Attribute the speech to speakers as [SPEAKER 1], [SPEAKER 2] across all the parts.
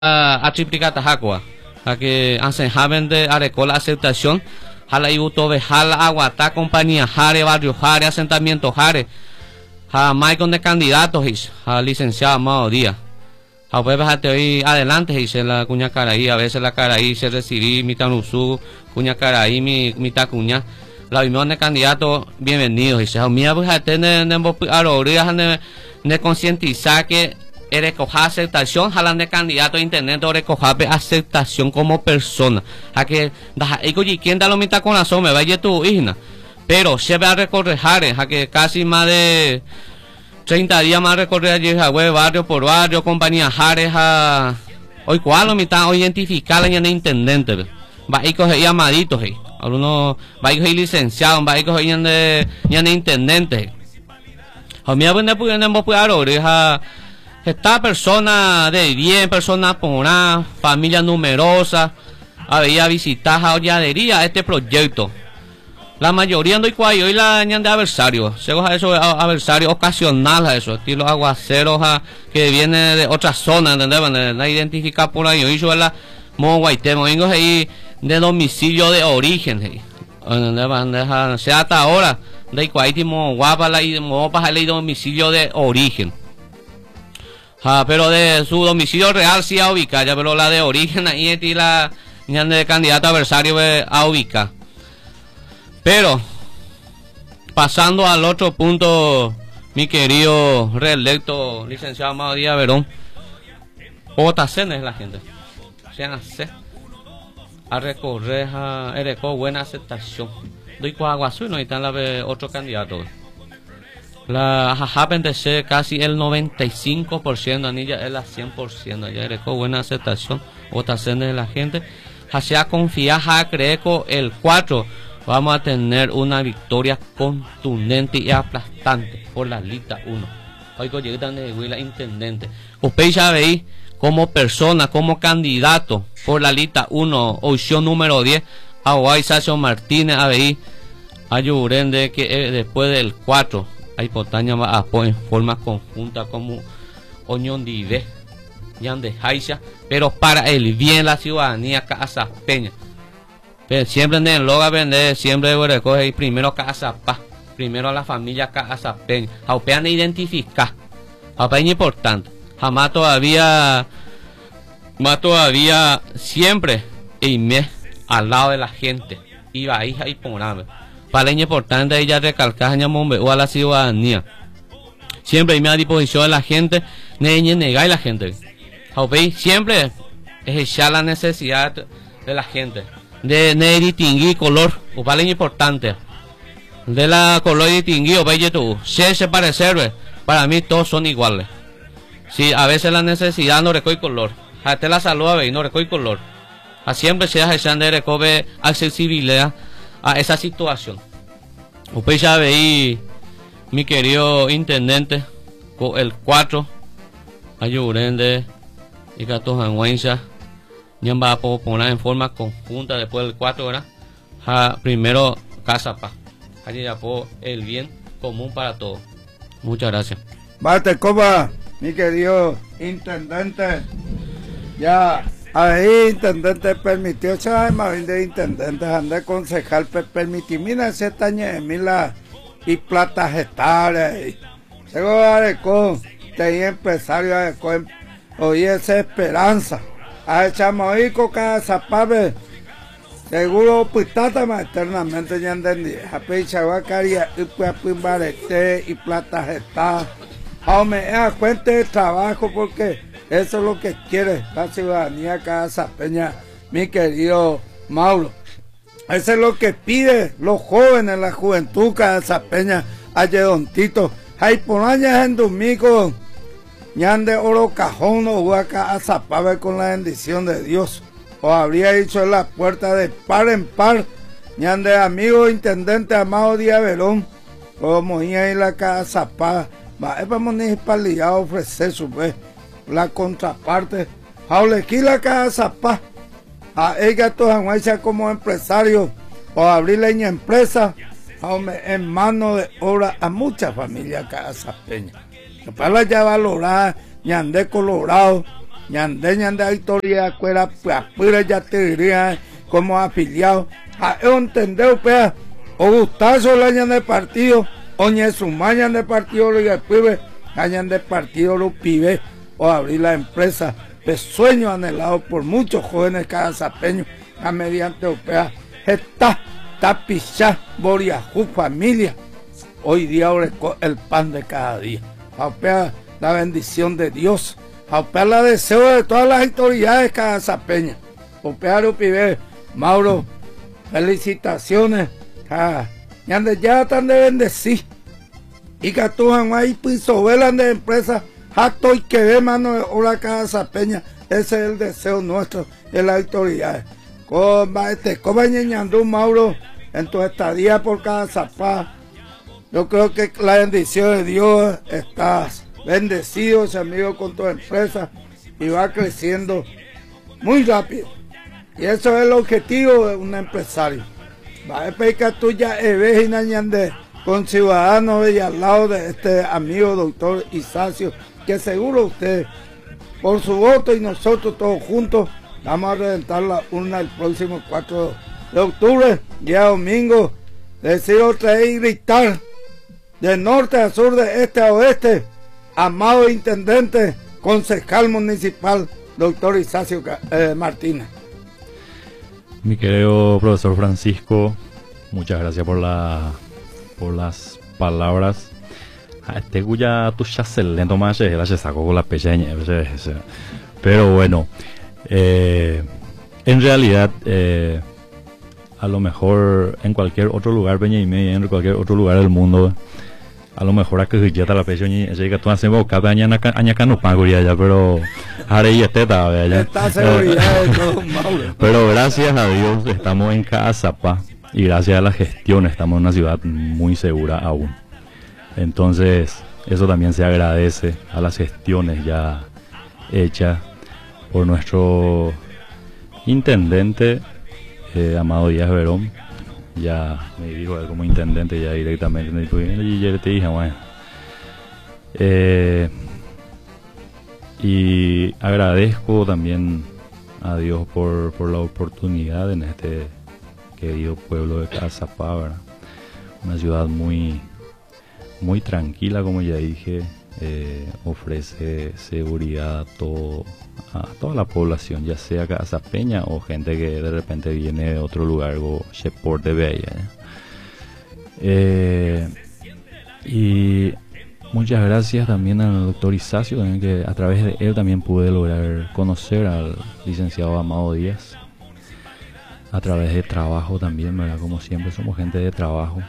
[SPEAKER 1] a triplicata jacua, a que hacen de arecó la aceptación, jala y utobe, jala aguata, compañía, jare, barrio, jare, asentamiento, jare, ja maicon de candidatos, ja licenciado Amado Díaz. A veces hasta hoy adelante dice la cuña caraí, a veces la caraí se recibí mi tanusú, cuña caraí, mi tacuña. La unión de candidatos, bienvenidos, dice. A mí, pues, de concientizar que recoja aceptación, jalan de candidato a internet, recoja aceptación como persona. A que, quien da lo mitad con la sombra, vaya tu hija. Pero se va a recorrer, a que casi más de 30 días más recorrer allí, barrio por barrio, compañía Jares, hoy cuál lo mitad, hoy identificar en el intendente, va a coger llamaditos, algunos va a coger licenciados, va a coger en intendente. A mí me puede esta persona de bien, persona pura, familia numerosa, había visitar a holladería este proyecto. La mayoría no hay hoy la ñan de adversario, según a eso adversario ocasional a eso, estilo aguaceros que viene de otras zonas, ¿entendés? La identificar por ahí, hoy yo la moguaitemo, vengo ahí de domicilio de origen, ¿entendés? Sea hasta ahora, de cuaitimo guapa la y mopas de domicilio de origen. Pero de su domicilio real sí a ubicar, ya, pero la de origen ahí es la ñan de candidato adversario a ubicar. Pero, pasando al otro punto, mi querido reelecto licenciado Amado Díaz Verón, otra cena es la gente. Sean a recorrer, a buena aceptación. Doy Coaguazú y no están otro candidato. La jajapen de ser casi el 95%, anilla es la 100%, ya recó buena aceptación, otra cena de la gente. Hacia confiar, a creer con el 4. Vamos a tener una victoria contundente y aplastante por la lista 1. Hoy llegan de la intendente. Usted ya veis como persona, como candidato por la lista 1, opción número 10, a Guaysacio Martínez, a veis a Yurende que después del 4, hay potaña va a apoyar en forma conjunta como Oñón Dive, Yan de Jaixa, pero para el bien de la ciudadanía Casa Peña. Siempre en el logo vender, siempre recoge primero Casa Paz, primero a la familia Casa Peña. Aupean de identificar, aupean importante. Jamás todavía siempre y me al lado de la gente. Iba ahí y poname. Para importante ella recalcar o a la ciudadanía. Siempre y me a disposición de la gente, negar la gente. Aupean siempre es echar la necesidad de la gente. De distinguir color, o vale importante. De la color distinguido, ve tú, se parecer, para mí todos son iguales. Si a veces la necesidad no recoge color, hasta la salud y no recoge color. A siempre se hace de recoger accesibilidad a esa situación. Usted ya veí, mi querido intendente, con el 4, Ayurende y Catojanguenza. Ya va a poner en forma conjunta después del 4 horas. Primero Casa Paz. Allí ya el bien común para todos. Muchas gracias.
[SPEAKER 2] Bate coba, mi querido intendente. Ya ahí intendente permitió, ¿sabes? Más bien de intendente, ande concejal, permitir, mira ese tañe de mila y plata gestales. Seguro con te empresario de hoy esa esperanza. A echamos ahí coca zapabe seguro pitata más eternamente ya entendí a pecha vacaria y pues barete y plata gesta me da cuenta de trabajo porque eso es lo que quiere la ciudadanía Casa Peña, mi querido Mauro. Eso es lo que pide los jóvenes, la juventud Casa Peña, ayer don Tito hay por años en domingo. Ñan de oro cajón no huaca a zapabe con la bendición de Dios. O habría dicho en la puerta de par en par. Ñan de amigo intendente Amado Díaz Verón. Como iba en la casa zapada. Vamos a ofrecer su vez la contraparte. Jaulequí la casa zapada. A ella toda como empresario. O abrir la empresa. En mano de obra a muchas familias Casa Peña. Para ya valorar, ñandé colorado, ñande autoridad cuera pura ya te diría como afiliado a entender pea o gustazo la ñande partido o ñe suma de partido y después de partido los pibes o abrir la empresa de sueño anhelado por muchos jóvenes casapeños a mediante opea está tapichá boriajú familia hoy día el pan de cada día opea la bendición de Dios opea la deseo de todas las autoridades casapeñas opea los pibes Mauro felicitaciones ya están de bendecir y que tú ahí piso velan de empresa acto y que ve mano de obra casapeña ese es el deseo nuestro de las autoridades como ñeñandú Mauro en tu estadía por Casapá yo creo que la bendición de Dios estás bendecido ese amigo con tu empresa y va creciendo muy rápido y eso es el objetivo de un empresario va a pecar tuya ves y nañande con ciudadanos y al lado de este amigo doctor Isacio que seguro usted por su voto y nosotros todos juntos vamos a reventar la urna el próximo 4 de octubre día domingo decir otra vez y gritar de norte a sur, de este a oeste, amado intendente, concejal municipal, doctor Isacio Martínez.
[SPEAKER 3] Mi querido profesor Francisco, muchas gracias por las palabras. Este cuya tu chacelento más la sacó con la pequeña, pero bueno, en realidad a lo mejor en cualquier otro lugar Peña y media, en cualquier otro lugar del mundo, a lo mejor acá ya está la pequeña, así que tú haces boca aña no pago ya, pero ahora ya está ya. Pero gracias a Dios estamos en Casapá y gracias a la gestión estamos en una ciudad muy segura aún. Entonces eso también se agradece a las gestiones ya hechas por nuestro intendente Amado Díaz Verón. Ya me dijo él como intendente ya directamente y ya te dije bueno y agradezco también a Dios por la oportunidad en este querido pueblo de Casapá, ¿verdad? Una ciudad muy tranquila, como ya dije, ofrece seguridad a toda la población, ya sea casapeña o gente que de repente viene de otro lugar o por de Bella. Y muchas gracias también al doctor Isacio, también, que a través de él también pude lograr conocer al licenciado Amado Díaz a través de trabajo también, ¿verdad? Como siempre somos gente de trabajo.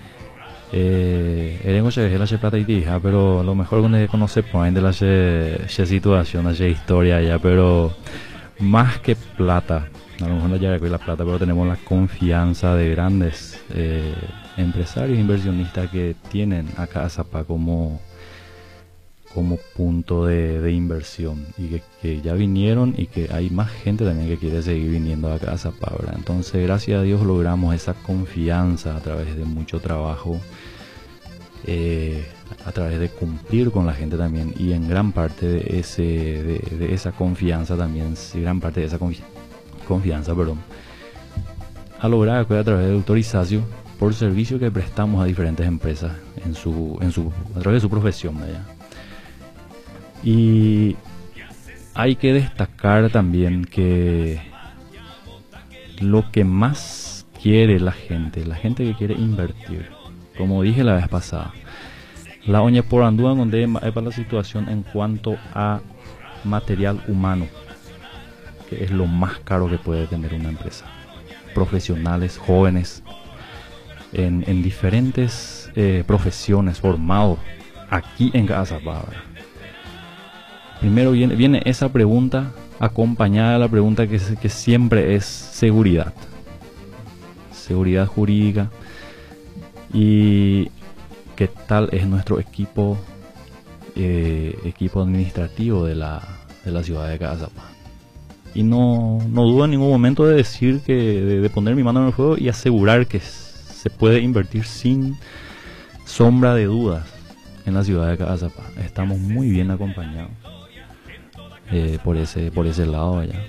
[SPEAKER 3] Erengo se la plata y tija, pero lo mejor que conoce point de la situación, la historia ya, pero más que plata, a lo mejor no ya la plata, pero tenemos la confianza de grandes empresarios, inversionistas que tienen a Casapá como punto de inversión y que ya vinieron y que hay más gente también que quiere seguir viniendo a Casapá, ¿verdad? Entonces gracias a Dios logramos esa confianza a través de mucho trabajo, a través de cumplir con la gente también, y en gran parte de esa confianza también, gran parte de esa confianza, a lograr a través del doctor Isacio por servicio que prestamos a diferentes empresas a través de su profesión, ¿verdad? Y hay que destacar también que lo que más quiere la gente que quiere invertir, como dije la vez pasada, la oña por andúa donde es para la situación en cuanto a material humano, que es lo más caro que puede tener una empresa. Profesionales jóvenes en diferentes profesiones formados aquí en Casapá. Primero viene esa pregunta acompañada de la pregunta que siempre es seguridad jurídica, y qué tal es nuestro equipo administrativo de la ciudad de Casapá. Y no dudo en ningún momento de decir de poner mi mano en el fuego y asegurar que se puede invertir sin sombra de dudas en la ciudad de Casapá. Estamos muy bien acompañados. por ese lado allá.